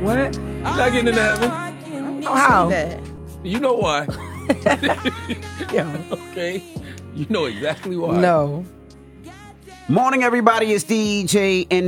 What? You're not getting into heaven. Oh, how? You know why. Yeah. Okay? You know exactly why. No. Morning, everybody. It's DJ and